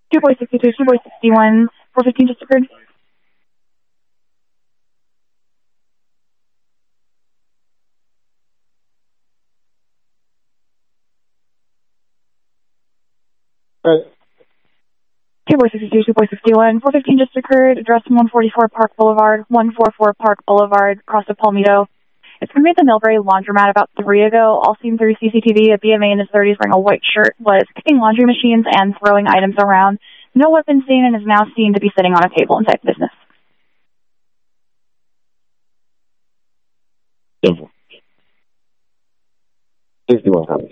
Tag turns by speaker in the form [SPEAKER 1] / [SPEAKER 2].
[SPEAKER 1] 2 boy 62, 2 boy 61, 415 just occurred.
[SPEAKER 2] Right.
[SPEAKER 1] 2 boy 62, 2 boy 61, 415 just occurred. Address 144 Park Boulevard, 144 Park Boulevard, across the Palmetto. It's going to be at the Millbrae Laundromat about 3 ago. All seen through CCTV. A BMA in his 30s wearing a white shirt was picking laundry machines and throwing items around. No weapon seen and is now seen to be sitting on a table inside business.
[SPEAKER 2] Simple. 61 copy.